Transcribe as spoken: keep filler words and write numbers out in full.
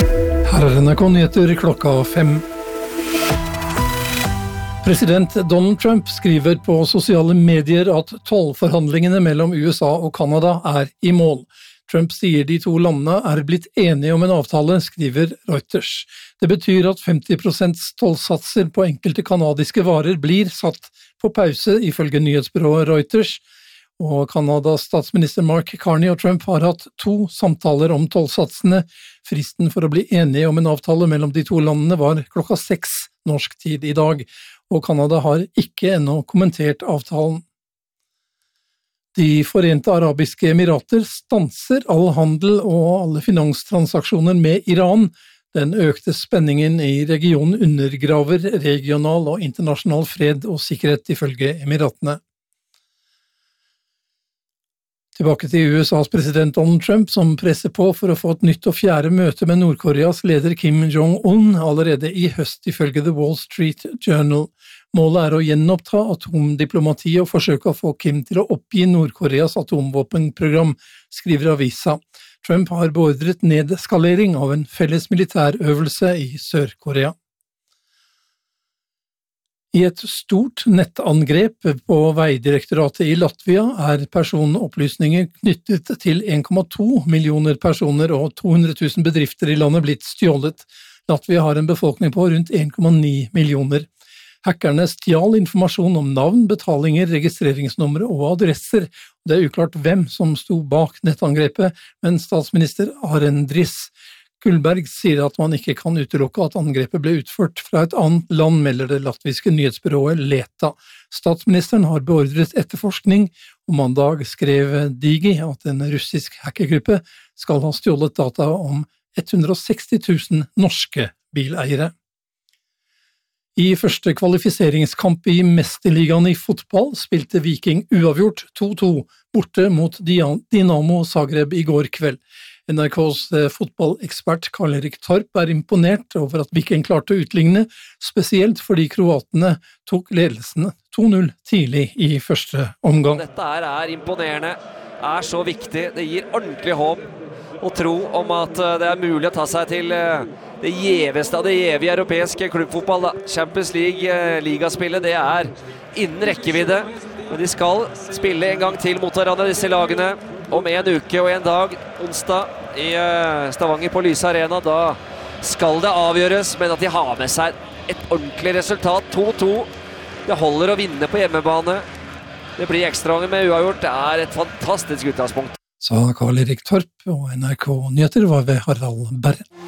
Her er N R K Nyheter klokka fem. President Donald Trump skriver på sosiale medier at tollforhandlingene mellom U S A og Canada er i mål. Trump sier de to landene er blitt enige om en avtale, skriver Reuters. Det betyr at femti prosent tollsatser på enkelte kanadiske varer blir satt på pause, ifølge nyhetsbyrået Reuters. Og Kanadas statsminister Mark Carney og Trump har hatt to samtaler om tollsatsene. Fristen for å bli enige om en avtale mellom de to landene var klokka seks norsk tid i dag, og Kanada har ikke ennå kommentert avtalen. De Forente Arabiske Emirater stanser all handel og alle finanstransaksjoner med Iran. Den økte spenningen i regionen undergraver regional og internasjonal fred og sikkerhet, ifølge Emiratene. Tilbake til U S A's president Donald Trump, som presser på for å få et nytt og fjerde møte med Nord-Koreas leder Kim Jong-un allerede i høst, ifølge The Wall Street Journal. Målet er å gjenoppta atomdiplomati og forsøke å få Kim til å oppgi Nord-Koreas atomvåpenprogram, skriver avisa. Trump har beordret nedskalering av en felles militærøvelse i Sør-Korea. I et stort nettangrep på Veidirektoratet i Latvia er personopplysninger knyttet til en komma to millioner personer og to hundre tusen bedrifter i landet blitt stjålet. Latvia har en befolkning på rundt en komma ni millioner. Hackerne stjal informasjon om navn, betalinger, registreringsnumre og adresser. Det er uklart hvem som sto bak nettangrepet, men statsminister Arendris Kullberg sier at man ikke kan utelukke at angrepet ble utført fra et annet land, melder det latviske nyhetsbyrået Leta. Statsministeren har beordret etterforskning, og mandag skrev Digi at en russisk hackergruppe skal ha stjålet data om hundre og seksti tusen norske bileiere. I første kvalifiseringskamp i Mesterligaen i fotball spilte Viking uavgjort to to borte mot Dinamo Zagreb i går kveld. N R K's fotballekspert Karl-Erik Torp er imponert over at Viking klarte å utligne, spesielt fordi kroatene tok ledelsen to null tidlig i første omgang. Dette er, er imponerende, er så viktig, det gir ordentlig håp og tro om at det er mulig å ta seg til det gjeveste av det gjeve i europeisk klubbfotball. Champions League, ligaspillet, det er innen rekkevidde, men de skal spille en gang til mot hverandre, disse lagene, om en uke og en dag, onsdag i Stavanger på Lyse Arena. Da skal det avgjøres, men at de har med seg et ordentlig resultat, to to. Det holder å vinne på hjemmebane. Det blir ekstranger med uavgjort. Det er et fantastisk utgangspunkt. Sa Karl-Erik Torp, og N R K Nyheter var ved Harald Berre.